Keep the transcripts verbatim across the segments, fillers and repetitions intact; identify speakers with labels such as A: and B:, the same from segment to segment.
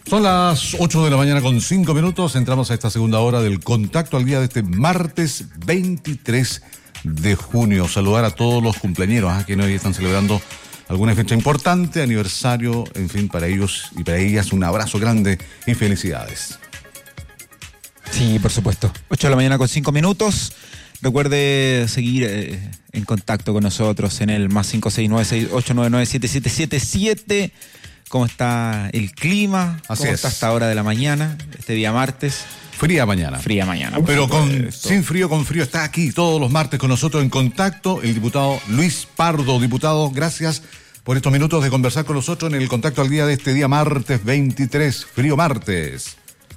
A: Son las ocho de la mañana con cinco minutos. Entramos a esta segunda hora del Contacto al Día de este martes veintitrés de junio. Saludar a todos los cumpleañeros ¿eh? que hoy están celebrando alguna fecha importante, aniversario, en fin, para ellos y para ellas un abrazo grande y felicidades.
B: Sí, por supuesto. ocho de la mañana con cinco minutos. Recuerde seguir eh, en contacto con nosotros en el más cinco seis nueve seis ocho nueve nueve siete siete siete siete. ¿Cómo está el clima?
A: Así
B: ¿Cómo
A: es.
B: está esta hora de la mañana, este día martes?
A: Fría mañana.
B: Fría mañana.
A: Pero con, sin frío, con frío, está aquí todos los martes con nosotros en contacto el diputado Luis Pardo. Diputado, gracias por estos minutos de conversar con nosotros en el Contacto al Día de este día martes veintitrés, frío martes.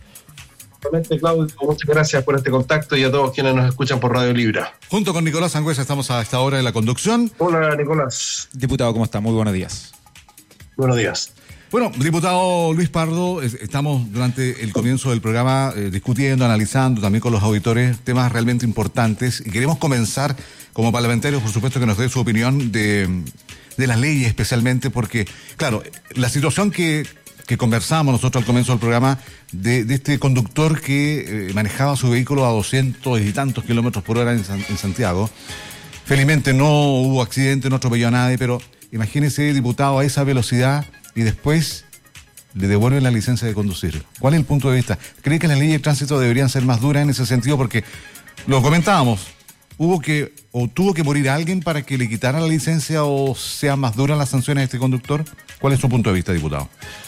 C: Claudio, muchas gracias por este contacto y a todos quienes nos escuchan por Radio Libra.
A: Junto con Nicolás Sangüesa estamos a esta hora de la conducción.
C: Hola, Nicolás.
B: Diputado, ¿cómo está? Muy buenos días.
C: Buenos días.
A: Bueno, diputado Luis Pardo, estamos durante el comienzo del programa eh, discutiendo, analizando también con los auditores temas realmente importantes y queremos comenzar como parlamentarios, por supuesto, que nos dé su opinión de, de las leyes especialmente porque, claro, la situación que, que conversamos nosotros al comienzo del programa de, de este conductor que eh, manejaba su vehículo a doscientos y tantos kilómetros por hora en, San, en Santiago. Felizmente no hubo accidente, no atropelló a nadie, pero imagínese, diputado, a esa velocidad y después le devuelven la licencia de conducir. ¿Cuál es el punto de vista? ¿Cree que las leyes de tránsito deberían ser más duras en ese sentido? Porque lo comentábamos, hubo que o tuvo que morir alguien para que le quitaran la licencia o sean más duras las sanciones a este conductor. ¿Cuál es su punto de vista, diputado?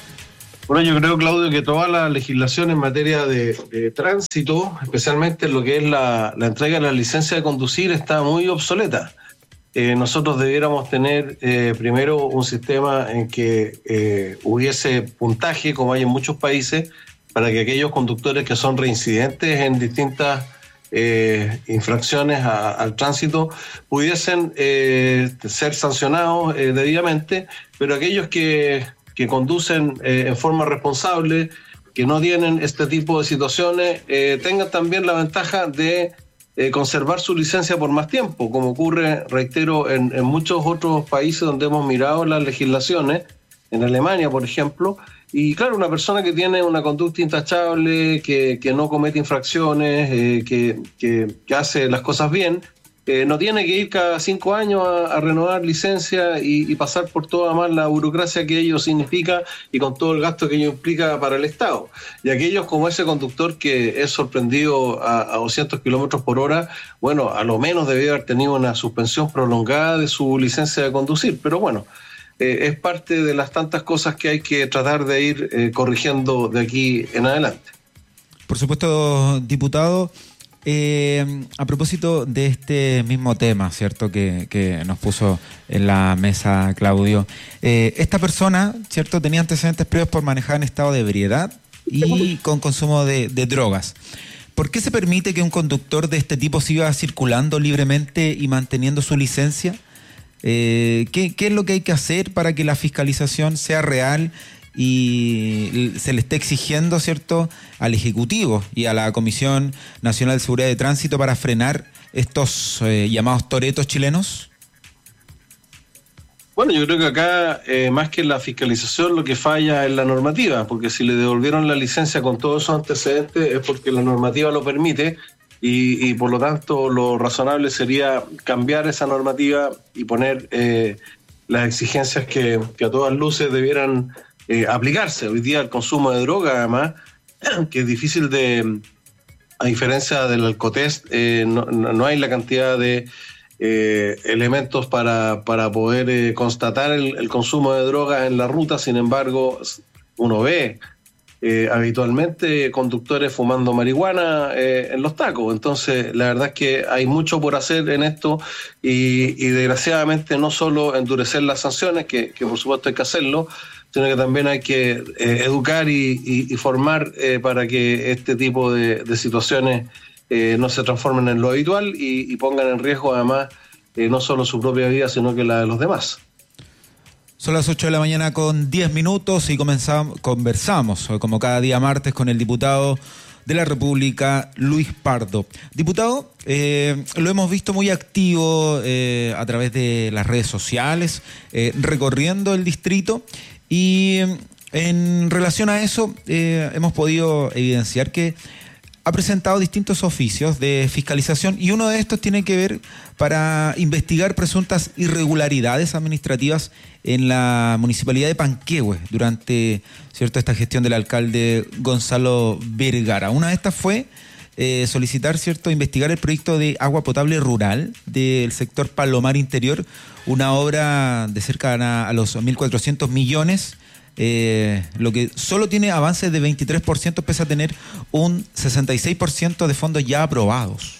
C: Bueno, yo creo, Claudio, que toda la legislación en materia de, de tránsito, especialmente lo que es la, la entrega de la licencia de conducir, está muy obsoleta. Eh, nosotros debiéramos tener eh, primero un sistema en que eh, hubiese puntaje, como hay en muchos países, para que aquellos conductores que son reincidentes en distintas eh, infracciones a, al tránsito pudiesen eh, ser sancionados eh, debidamente, pero aquellos que, que conducen eh, en forma responsable, que no tienen este tipo de situaciones, eh, tengan también la ventaja de Eh, conservar su licencia por más tiempo, como ocurre, reitero, en, en muchos otros países donde hemos mirado las legislaciones, en Alemania, por ejemplo, y claro, una persona que tiene una conducta intachable, que, que no comete infracciones, eh, que, que, que hace las cosas bien, eh, no tiene que ir cada cinco años a, a renovar licencia y, y pasar por toda más la burocracia que ello significa y con todo el gasto que ello implica para el Estado. Y aquellos como ese conductor que es sorprendido a, a doscientos kilómetros por hora, bueno, a lo menos debió haber tenido una suspensión prolongada de su licencia de conducir, pero bueno, eh, es parte de las tantas cosas que hay que tratar de ir eh, corrigiendo de aquí en adelante.
B: Por supuesto, diputado. Eh, a propósito de este mismo tema, ¿cierto?, que, que nos puso en la mesa Claudio, eh, esta persona, ¿cierto?, tenía antecedentes previos por manejar en estado de ebriedad y con consumo de, de drogas. ¿Por qué se permite que un conductor de este tipo siga circulando libremente y manteniendo su licencia? Eh, ¿qué, ¿Qué es lo que hay que hacer para que la fiscalización sea real y se le esté exigiendo, ¿cierto?, al Ejecutivo y a la Comisión Nacional de Seguridad de Tránsito para frenar estos eh, llamados toretos chilenos?
C: Bueno, yo creo que acá, eh, más que la fiscalización, lo que falla es la normativa, porque si le devolvieron la licencia con todos esos antecedentes es porque la normativa lo permite y, y por lo tanto lo razonable sería cambiar esa normativa y poner eh, las exigencias que, que a todas luces debieran Eh, aplicarse. Hoy día el consumo de droga, además, que es difícil de, a diferencia del alcotest, eh, no, no hay la cantidad de eh, elementos para, para poder eh, constatar el, el consumo de droga en la ruta. Sin embargo, uno ve eh, habitualmente conductores fumando marihuana eh, en los tacos. Entonces, la verdad es que hay mucho por hacer en esto y, y desgraciadamente no solo endurecer las sanciones, que, que por supuesto hay que hacerlo, sino que también hay que eh, educar y, y, y formar eh, para que este tipo de, de situaciones eh, no se transformen en lo habitual y, y pongan en riesgo además eh, no solo su propia vida, sino que la de los demás.
B: Son las ocho de la mañana con diez minutos y comenzamos, conversamos, como cada día martes, con el diputado de la República, Luis Pardo. Diputado, eh, lo hemos visto muy activo eh, a través de las redes sociales, eh, recorriendo el distrito y En relación a eso, eh, hemos podido evidenciar que ha presentado distintos oficios de fiscalización y uno de estos tiene que ver para investigar presuntas irregularidades administrativas en la municipalidad de Panquehue durante, ¿cierto?, esta gestión del alcalde Gonzalo Vergara. Una de estas fue eh, solicitar, ¿cierto?, investigar el proyecto de agua potable rural del sector Palomar Interior, una obra de cerca a, a los mil cuatrocientos millones. Eh, lo que solo tiene avances de veintitrés por ciento pese a tener un sesenta y seis por ciento de fondos ya aprobados.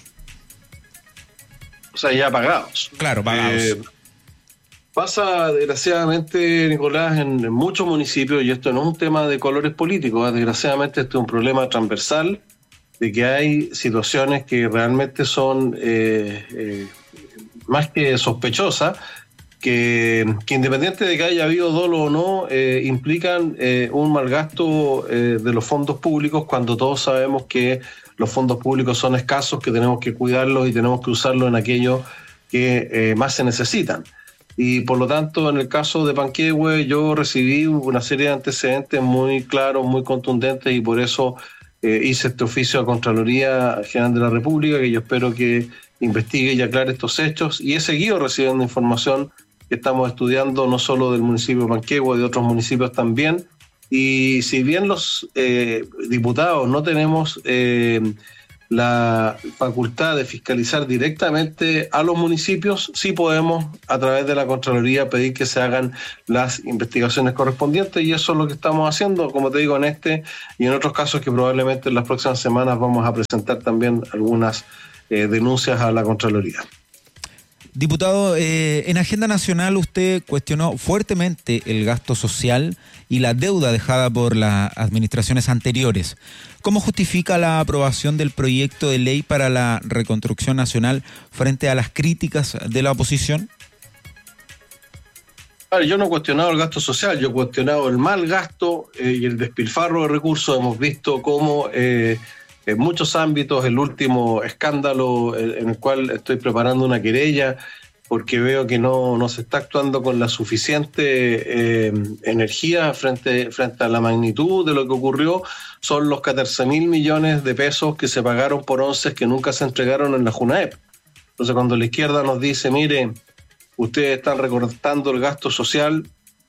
C: O sea, ya pagados.
B: Claro, pagados.
C: Eh, pasa desgraciadamente, Nicolás, en, en muchos municipios, y esto no es un tema de colores políticos, ¿eh? Desgraciadamente este es un problema transversal de que hay situaciones que realmente son eh, eh, más que sospechosas, Que, que independiente de que haya habido dolo o no, eh, implican eh, un malgasto eh, de los fondos públicos, cuando todos sabemos que los fondos públicos son escasos, que tenemos que cuidarlos y tenemos que usarlos en aquello que eh, más se necesitan. Y por lo tanto, en el caso de Panquehue, yo recibí una serie de antecedentes muy claros, muy contundentes, y por eso eh, hice este oficio a Contraloría General de la República, que yo espero que investigue y aclare estos hechos, y he seguido recibiendo información que estamos estudiando no solo del municipio de Panquehue, de otros municipios también. Y si bien los eh, diputados no tenemos eh, la facultad de fiscalizar directamente a los municipios, sí podemos a través de la Contraloría pedir que se hagan las investigaciones correspondientes, y eso es lo que estamos haciendo, como te digo, en este y en otros casos que probablemente en las próximas semanas vamos a presentar también algunas eh, denuncias a la Contraloría.
B: Diputado, eh, en Agenda Nacional usted cuestionó fuertemente el gasto social y la deuda dejada por las administraciones anteriores. ¿Cómo justifica la aprobación del proyecto de ley para la reconstrucción nacional frente a las críticas de la oposición?
C: Yo no he cuestionado el gasto social, yo he cuestionado el mal gasto eh, y el despilfarro de recursos. Hemos visto cómo eh, en muchos ámbitos, el último escándalo en el cual estoy preparando una querella porque veo que no, no se está actuando con la suficiente eh, energía frente, frente a la magnitud de lo que ocurrió, son los catorce mil millones de pesos que se pagaron por onces que nunca se entregaron en la JUNAEP. Entonces, cuando la izquierda nos dice, mire, ustedes están recortando el gasto social,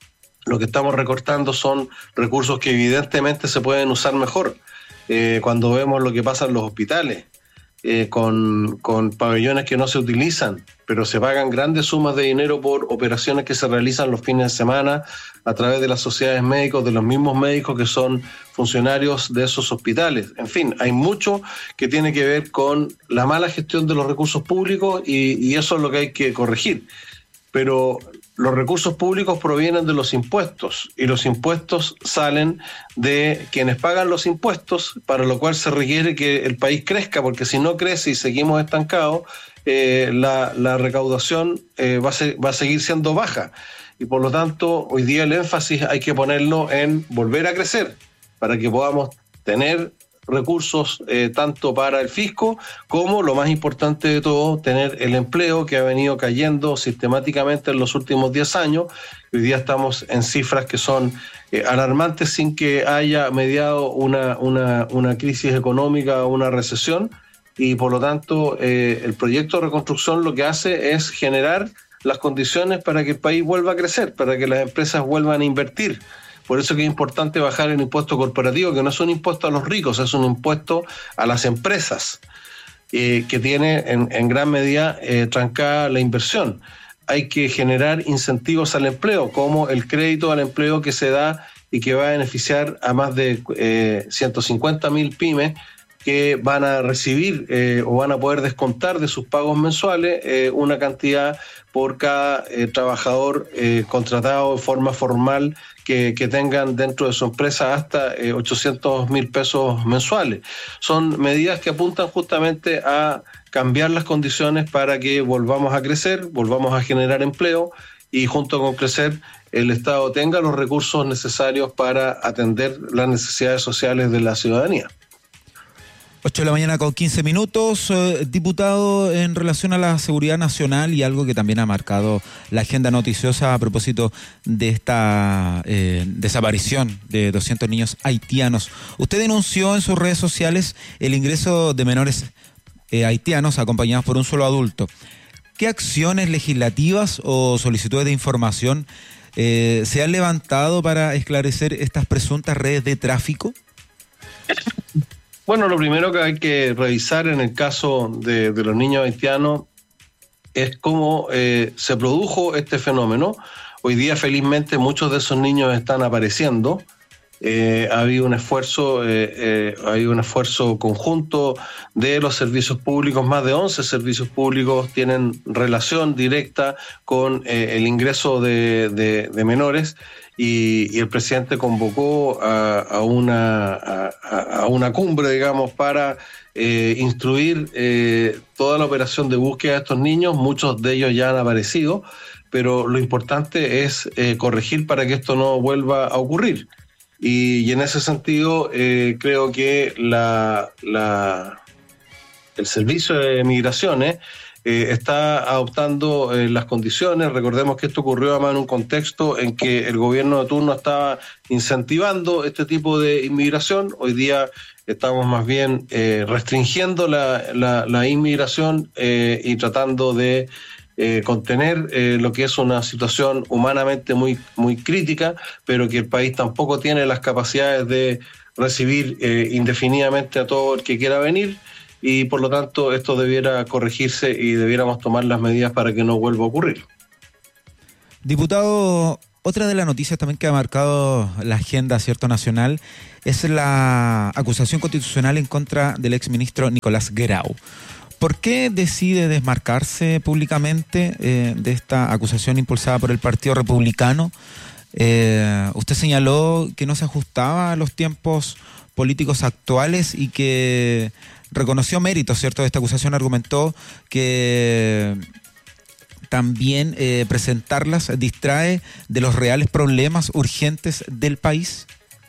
C: lo que estamos recortando son recursos que evidentemente se pueden usar mejor. Eh, cuando vemos lo que pasa en los hospitales, eh, con, con pabellones que no se utilizan, pero se pagan grandes sumas de dinero por operaciones que se realizan los fines de semana a través de las sociedades médicas, de los mismos médicos que son funcionarios de esos hospitales. En fin, hay mucho que tiene que ver con la mala gestión de los recursos públicos, y, y eso es lo que hay que corregir. Pero los recursos públicos provienen de los impuestos, y los impuestos salen de quienes pagan los impuestos, para lo cual se requiere que el país crezca, porque si no crece y seguimos estancados, eh, la, la recaudación eh, va, a ser, va a seguir siendo baja. Y por lo tanto, hoy día el énfasis hay que ponerlo en volver a crecer, para que podamos tener recursos eh, tanto para el fisco como, lo más importante de todo, tener el empleo que ha venido cayendo sistemáticamente en los últimos diez años. Hoy día estamos en cifras que son eh, alarmantes sin que haya mediado una, una, una crisis económica o una recesión, y por lo tanto eh, el proyecto de reconstrucción lo que hace es generar las condiciones para que el país vuelva a crecer, para que las empresas vuelvan a invertir. Por eso que es importante bajar el impuesto corporativo, que no es un impuesto a los ricos, es un impuesto a las empresas, eh, que tiene en, en gran medida eh, trancada la inversión. Hay que generar incentivos al empleo, como el crédito al empleo que se da y que va a beneficiar a más de eh, ciento cincuenta mil pymes que van a recibir eh, o van a poder descontar de sus pagos mensuales eh, una cantidad por cada eh, trabajador eh, contratado de forma formal que, que tengan dentro de su empresa hasta eh, ochocientos mil pesos mensuales. Son medidas que apuntan justamente a cambiar las condiciones para que volvamos a crecer, volvamos a generar empleo, y junto con crecer el Estado tenga los recursos necesarios para atender las necesidades sociales de la ciudadanía.
B: ocho de la mañana con quince minutos. Eh, diputado, en relación a la seguridad nacional y algo que también ha marcado la agenda noticiosa a propósito de esta eh, desaparición de doscientos niños haitianos. Usted denunció en sus redes sociales el ingreso de menores eh, haitianos acompañados por un solo adulto. ¿Qué acciones legislativas o solicitudes de información eh, se han levantado para esclarecer estas presuntas redes de tráfico?
C: Bueno, lo primero que hay que revisar en el caso de, de los niños haitianos es cómo eh, se produjo este fenómeno. Hoy día, felizmente, muchos de esos niños están apareciendo. Eh, ha habido un esfuerzo, eh, eh, ha habido un esfuerzo conjunto de los servicios públicos. Más de once servicios públicos tienen relación directa con eh, el ingreso de, de, de menores. Y, y el presidente convocó a, a, una, a, a una cumbre, digamos, para eh, instruir eh, toda la operación de búsqueda de estos niños. Muchos de ellos ya han aparecido, pero lo importante es eh, corregir para que esto no vuelva a ocurrir. Y, y en ese sentido, eh, creo que la, la, el Servicio de Migraciones Eh, está adoptando eh, las condiciones. Recordemos que esto ocurrió además en un contexto en que el gobierno de turno estaba incentivando este tipo de inmigración. Hoy día estamos más bien eh, restringiendo la, la, la inmigración eh, y tratando de eh, contener eh, lo que es una situación humanamente muy, muy crítica, pero que el país tampoco tiene las capacidades de recibir eh, indefinidamente a todo el que quiera venir. Y por lo tanto esto debiera corregirse y debiéramos tomar las medidas para que no vuelva a ocurrir.
B: Diputado, otra de las noticias también que ha marcado la agenda, cierto, nacional es la acusación constitucional en contra del exministro Nicolás Grau. ¿Por qué decide desmarcarse públicamente eh, de esta acusación impulsada por el Partido Republicano? Eh, usted señaló que no se ajustaba a los tiempos políticos actuales y que reconoció méritos, ¿cierto?, de esta acusación. Argumentó que también eh, presentarlas distrae de los reales problemas urgentes del país.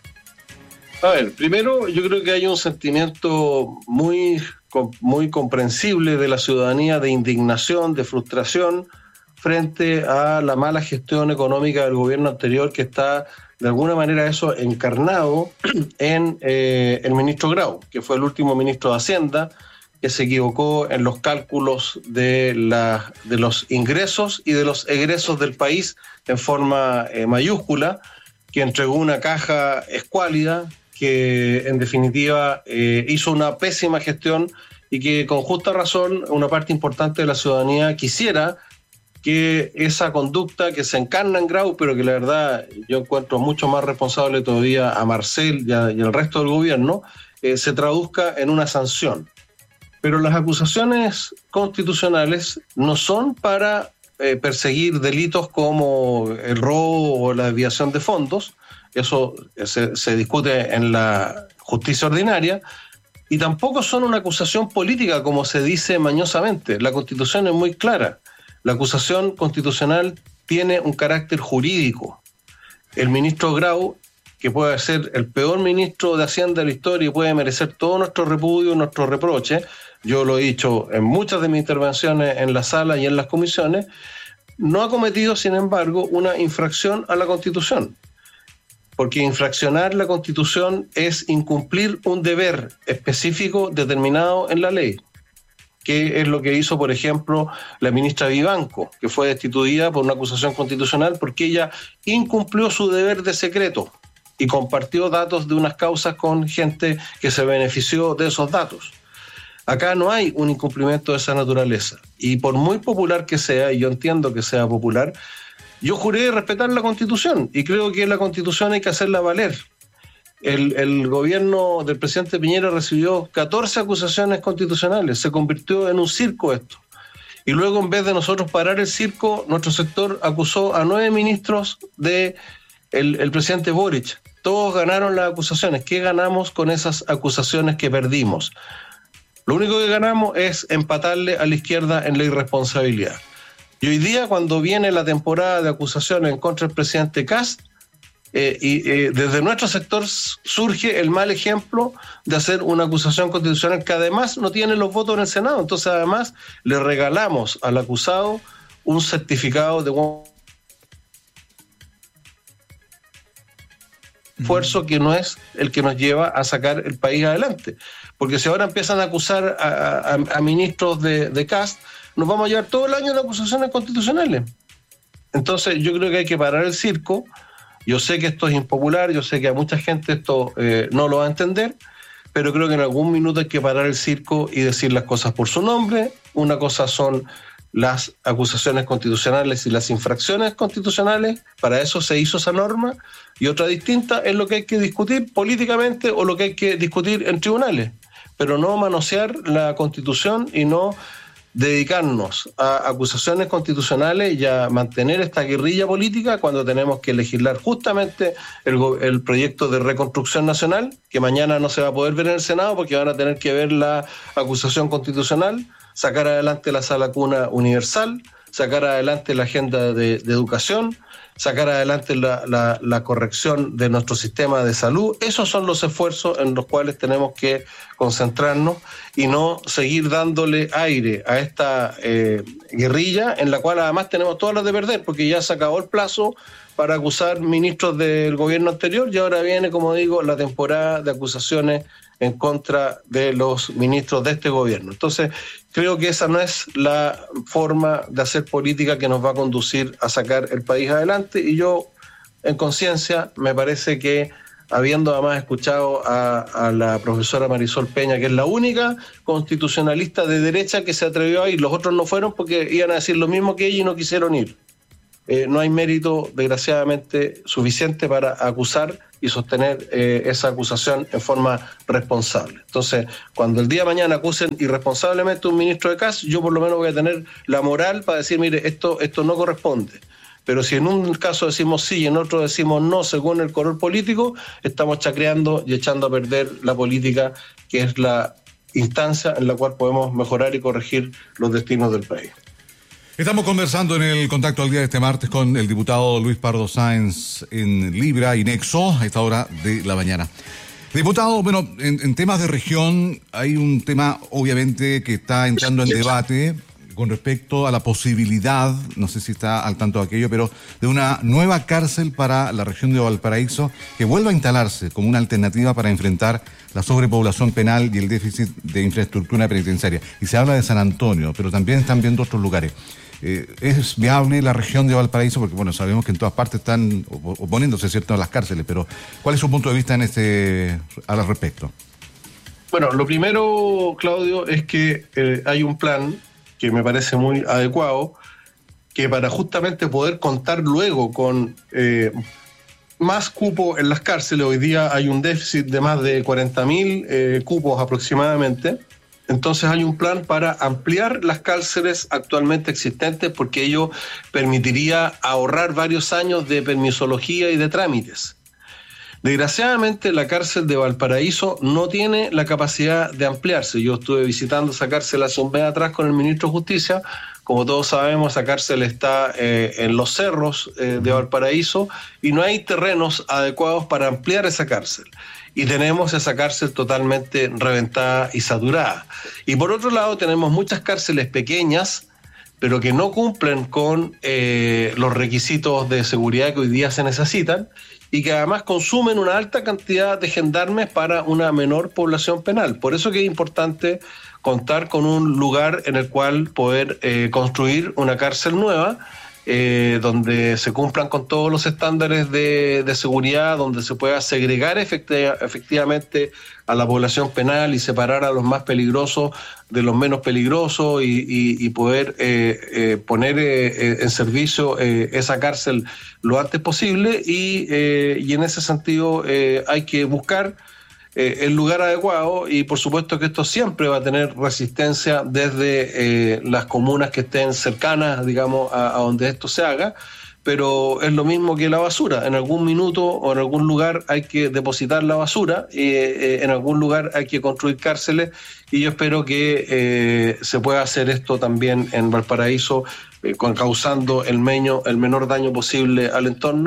C: A ver, primero yo creo que hay un sentimiento muy, muy comprensible de la ciudadanía de indignación, de frustración frente a la mala gestión económica del gobierno anterior, que está de alguna manera eso encarnado en eh, el ministro Grau, que fue el último ministro de Hacienda, que se equivocó en los cálculos de, la, de los ingresos y de los egresos del país en forma eh, mayúscula, que entregó una caja escuálida, que en definitiva eh, hizo una pésima gestión y que con justa razón una parte importante de la ciudadanía quisiera que esa conducta que se encarna en Grau, pero que la verdad yo encuentro mucho más responsable todavía a Marcel y, a, y al resto del gobierno, eh, se traduzca en una sanción. Pero las acusaciones constitucionales no son para eh, perseguir delitos como el robo o la desviación de fondos. Eso se, se discute en la justicia ordinaria, y tampoco son una acusación política como se dice mañosamente. La Constitución es muy clara. La acusación constitucional tiene un carácter jurídico. El ministro Grau, que puede ser el peor ministro de Hacienda de la historia y puede merecer todo nuestro repudio, nuestro reproche, yo lo he dicho en muchas de mis intervenciones en la sala y en las comisiones, no ha cometido, sin embargo, una infracción a la Constitución. Porque infraccionar la Constitución es incumplir un deber específico determinado en la ley, que es lo que hizo, por ejemplo, la ministra Vivanco, que fue destituida por una acusación constitucional porque ella incumplió su deber de secreto y compartió datos de unas causas con gente que se benefició de esos datos. Acá no hay un incumplimiento de esa naturaleza. Y por muy popular que sea, y yo entiendo que sea popular, yo juré respetar la Constitución y creo que la Constitución hay que hacerla valer. El, el gobierno del presidente Piñera recibió catorce acusaciones constitucionales, se convirtió en un circo esto. Y luego, en vez de nosotros parar el circo, nuestro sector acusó a nueve ministros del de el presidente Boric. Todos ganaron las acusaciones. ¿Qué ganamos con esas acusaciones que perdimos? Lo único que ganamos es empatarle a la izquierda en la irresponsabilidad. Y hoy día, cuando viene la temporada de acusaciones en contra del presidente Kast, Eh, y eh, desde nuestro sector surge el mal ejemplo de hacer una acusación constitucional que además no tiene los votos en el Senado. Entonces, además, le regalamos al acusado un certificado de esfuerzo que no es el que nos lleva a sacar el país adelante. Porque si ahora empiezan a acusar a, a, a ministros de, de Cast, nos vamos a llevar todo el año de acusaciones constitucionales. Entonces, yo creo que hay que parar el circo. Yo sé que esto es impopular, yo sé que a mucha gente esto eh, no lo va a entender, pero creo que en algún minuto hay que parar el circo y decir las cosas por su nombre. Una cosa son las acusaciones constitucionales y las infracciones constitucionales, para eso se hizo esa norma, y otra distinta es lo que hay que discutir políticamente o lo que hay que discutir en tribunales, pero no manosear la Constitución y no dedicarnos a acusaciones constitucionales y a mantener esta guerrilla política cuando tenemos que legislar justamente el, el proyecto de reconstrucción nacional, que mañana no se va a poder ver en el Senado porque van a tener que ver la acusación constitucional, sacar adelante la sala cuna universal, sacar adelante la agenda de, de educación, sacar adelante la, la, la corrección de nuestro sistema de salud. Esos son los esfuerzos en los cuales tenemos que concentrarnos y no seguir dándole aire a esta eh, guerrilla en la cual además tenemos todas las de perder, porque ya se acabó el plazo para acusar ministros del gobierno anterior y ahora viene, como digo, la temporada de acusaciones en contra de los ministros de este gobierno. Entonces, creo que esa no es la forma de hacer política que nos va a conducir a sacar el país adelante, y yo, en conciencia, me parece que, habiendo además escuchado a, a la profesora Marisol Peña, que es la única constitucionalista de derecha que se atrevió a ir, los otros no fueron porque iban a decir lo mismo que ella y no quisieron ir. Eh, no hay mérito, desgraciadamente, suficiente para acusar y sostener eh, esa acusación en forma responsable. Entonces, cuando el día de mañana acusen irresponsablemente a un ministro de C A S, yo por lo menos voy a tener la moral para decir, mire, esto, esto no corresponde. Pero si en un caso decimos sí y en otro decimos no, según el color político, estamos chacreando y echando a perder la política, que es la instancia en la cual podemos mejorar y corregir los destinos del país.
A: Estamos conversando en el Contacto al Día de este martes con el diputado Luis Pardo Sáenz en Libra y Nexo a esta hora de la mañana. Diputado, bueno, en, en temas de región hay un tema obviamente que está entrando en debate con respecto a la posibilidad, no sé si está al tanto de aquello, pero de una nueva cárcel para la región de Valparaíso que vuelva a instalarse como una alternativa para enfrentar la sobrepoblación penal y el déficit de infraestructura penitenciaria. Y se habla de San Antonio, pero también están viendo otros lugares. Eh, ¿Es viable la región de Valparaíso? Porque, bueno, sabemos que en todas partes están oponiéndose, ¿cierto?, a las cárceles, pero ¿cuál es su punto de vista en este al respecto?
C: Bueno, lo primero, Claudio, es que eh, hay un plan que me parece muy adecuado, que para justamente poder contar luego con eh, más cupos en las cárceles, hoy día hay un déficit de más de cuarenta mil eh, cupos aproximadamente. Entonces hay un plan para ampliar las cárceles actualmente existentes, porque ello permitiría ahorrar varios años de permisología y de trámites. Desgraciadamente la cárcel de Valparaíso no tiene la capacidad de ampliarse. Yo estuve visitando esa cárcel hace un mes atrás con el ministro de Justicia. Como todos sabemos, esa cárcel está eh, en los cerros eh, de Valparaíso y no hay terrenos adecuados para ampliar esa cárcel. Y tenemos esa cárcel totalmente reventada y saturada. Y por otro lado tenemos muchas cárceles pequeñas, pero que no cumplen con eh, los requisitos de seguridad que hoy día se necesitan y que además consumen una alta cantidad de gendarmes para una menor población penal. Por eso que es importante contar con un lugar en el cual poder eh, construir una cárcel nueva, Eh, donde se cumplan con todos los estándares de, de seguridad, donde se pueda segregar efecti- efectivamente a la población penal y separar a los más peligrosos de los menos peligrosos y, y, y poder eh, eh, poner eh, en servicio eh, esa cárcel lo antes posible y, eh, y en ese sentido eh, hay que buscar Eh, el lugar adecuado y por supuesto que esto siempre va a tener resistencia desde eh, las comunas que estén cercanas, digamos, a, a donde esto se haga, pero es lo mismo que la basura. En algún minuto o en algún lugar hay que depositar la basura y eh, en algún lugar hay que construir cárceles y yo espero que eh, se pueda hacer esto también en Valparaíso, eh, con, causando el, meño, el menor daño posible al entorno,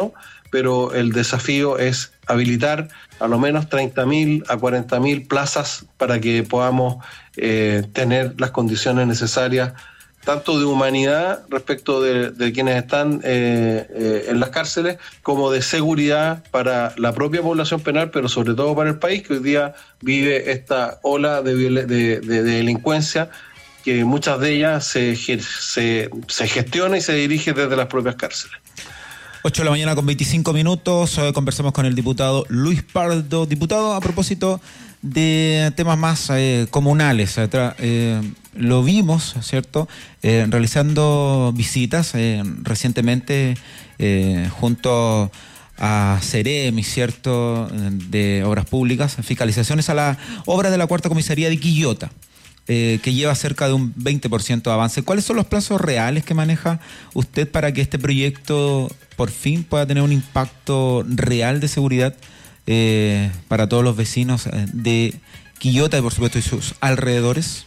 C: pero el desafío es habilitar a lo menos treinta mil a cuarenta mil plazas para que podamos eh, tener las condiciones necesarias, tanto de humanidad respecto de, de quienes están eh, eh, en las cárceles, como de seguridad para la propia población penal, pero sobre todo para el país, que hoy día vive esta ola de, de, de, de delincuencia, que muchas de ellas se, se, se gestiona y se dirige desde las propias cárceles.
B: ocho de la mañana con veinticinco minutos, hoy conversamos con el diputado Luis Pardo. Diputado, a propósito de temas más eh, comunales, eh, lo vimos, ¿cierto?, eh, realizando visitas eh, recientemente eh, junto a Ceremi, ¿cierto?, de Obras Públicas, fiscalizaciones a la obra de la Cuarta Comisaría de Quillota, eh, que lleva cerca de un veinte por ciento de avance. ¿Cuáles son los plazos reales que maneja usted para que este proyecto por fin pueda tener un impacto real de seguridad eh, para todos los vecinos de Quillota y por supuesto y sus alrededores?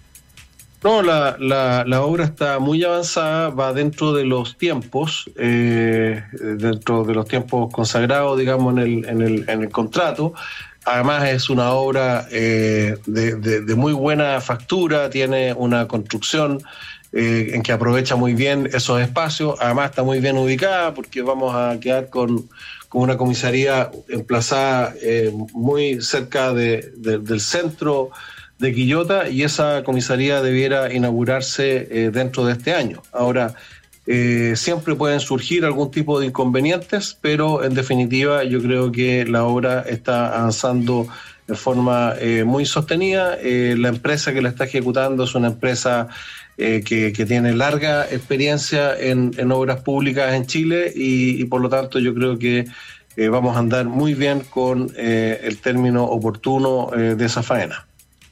C: No, la, la, la obra está muy avanzada, va dentro de los tiempos, eh, dentro de los tiempos consagrados, digamos, en el, en el, en el contrato. Además es una obra eh, de, de, de muy buena factura, tiene una construcción eh, en que aprovecha muy bien esos espacios, además está muy bien ubicada porque vamos a quedar con, con una comisaría emplazada eh, muy cerca de, de, del centro de Quillota, y esa comisaría debiera inaugurarse eh, dentro de este año. Ahora, eh, siempre pueden surgir algún tipo de inconvenientes, pero en definitiva yo creo que la obra está avanzando de forma eh, muy sostenida. Eh, la empresa que la está ejecutando es una empresa eh, que, que tiene larga experiencia en, en obras públicas en Chile y, y por lo tanto yo creo que eh, vamos a andar muy bien con eh, el término oportuno eh, de esa faena.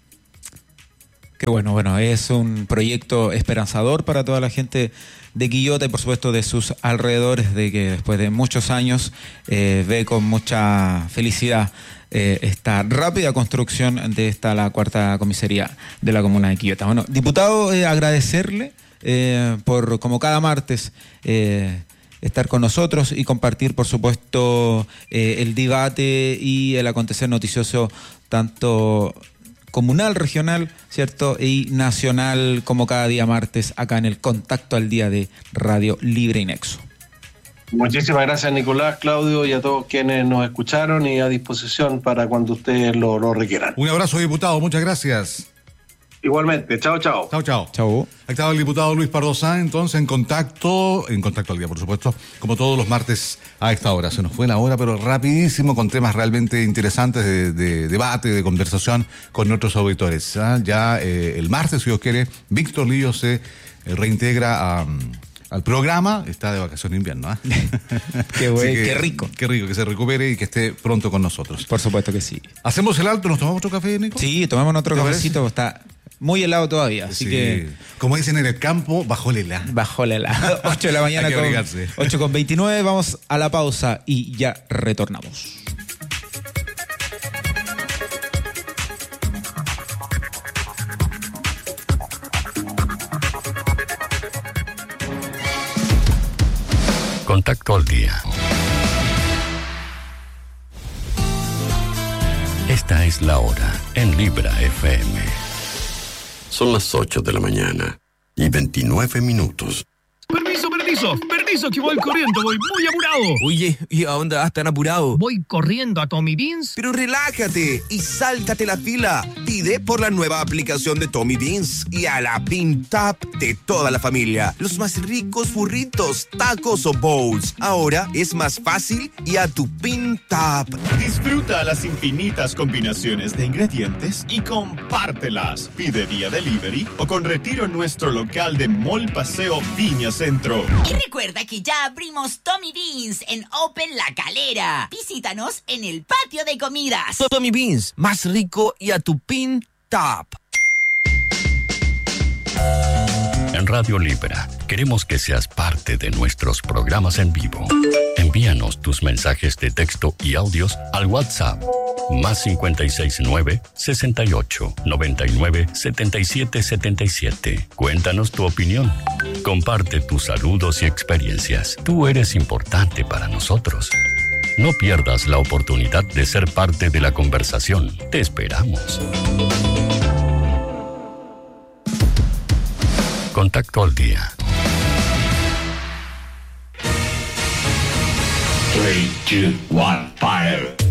B: Qué bueno, bueno, es un proyecto esperanzador para toda la gente de Quillota y por supuesto de sus alrededores, de que después de muchos años eh, ve con mucha felicidad eh, esta rápida construcción de esta, la cuarta comisaría de la comuna de Quillota. Bueno, diputado, eh, agradecerle eh, por, como cada martes, eh, estar con nosotros y compartir, por supuesto, eh, el debate y el acontecer noticioso tanto comunal, regional, ¿cierto?, y nacional, como cada día martes, acá en el Contacto al Día de Radio Libre y Nexo.
C: Muchísimas gracias, Nicolás, Claudio, y a todos quienes nos escucharon, y a disposición para cuando ustedes lo, lo requieran.
A: Un abrazo, diputado, muchas gracias.
C: Igualmente, chao, chao.
A: Chao, chao.
B: Chao.
A: Ahí estaba el diputado Luis Pardo Sáenz, entonces en contacto, en contacto al día, por supuesto, como todos los martes a esta hora. Se nos fue la hora, pero rapidísimo, con temas realmente interesantes de, de debate, de conversación con nuestros auditores. ¿Ah? Ya eh, el martes, si Dios quiere, Víctor Lillo se eh, reintegra a... al programa, está de vacaciones de invierno. ¿eh?
B: Qué bueno, qué rico.
A: Qué rico, que se recupere y que esté pronto con nosotros.
B: Por supuesto que sí.
A: ¿Hacemos el alto? ¿Nos tomamos otro café, Nico?
B: Sí, tomamos otro cafecito, está muy helado todavía, así
A: sí.
B: que...
A: Como dicen en el campo, bajó el helado.
B: Bajó el helado. ocho de la mañana
A: Hay que
B: con
A: abrigarse.
B: ocho con veintinueve, vamos a la pausa y ya retornamos.
D: Contacto al día. Esta es la hora en Libra F M. Son las ocho de la mañana y veintinueve minutos.
E: Permiso, permiso, permiso, que voy corriendo, voy muy apurado.
F: Oye, ¿y a dónde vas tan apurado?
E: Voy corriendo a Tommy Beans.
F: Pero relájate y sáltate la fila. Pide por la nueva aplicación de Tommy Beans y a la Pin Tap de toda la familia. Los más ricos burritos, tacos o bowls. Ahora es más fácil y a tu Pin Tap.
G: Disfruta las infinitas combinaciones de ingredientes y compártelas. Pide vía delivery o con retiro en nuestro local de Mall Paseo Viña Centro.
H: Y recuerda que ya abrimos Tommy Beans en Open La Calera. Visítanos en el patio de comidas.
F: Tommy Beans, más rico y a tu Pin Tap.
D: En Radio Libra queremos que seas parte de nuestros programas en vivo. Envíanos tus mensajes de texto y audios al WhatsApp Más cincuenta y seis nueve, sesenta y ocho, noventa y nueve, setenta y siete, setenta y siete. Cuéntanos tu opinión. Comparte tus saludos y experiencias. Tú eres importante para nosotros. No pierdas la oportunidad de ser parte de la conversación. Te esperamos. Contacto al día.
I: three, two, one, fire.